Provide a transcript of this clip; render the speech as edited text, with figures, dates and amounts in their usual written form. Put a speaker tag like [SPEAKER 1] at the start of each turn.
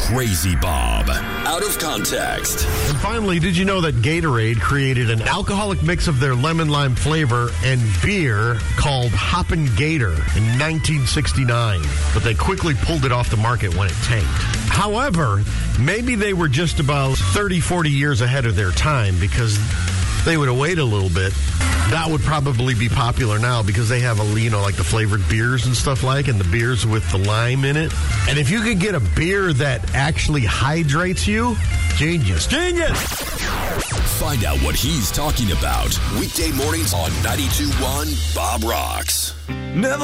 [SPEAKER 1] Crazy Bob. Out of context.
[SPEAKER 2] And finally, did you know that Gatorade created an alcoholic mix of their lemon lime flavor and beer called Hoppin' Gator in 1969? But they quickly pulled it off the market when it tanked. However, maybe they were just about 30, 40 years ahead of their time, because they would have waited a little bit. That would probably be popular now because they have like the flavored beers and stuff and the beers with the lime in it. And if you could get a beer that actually hydrates you, genius.
[SPEAKER 1] Find out what he's talking about. Weekday mornings on 92.1 Bob Rocks.
[SPEAKER 3] Never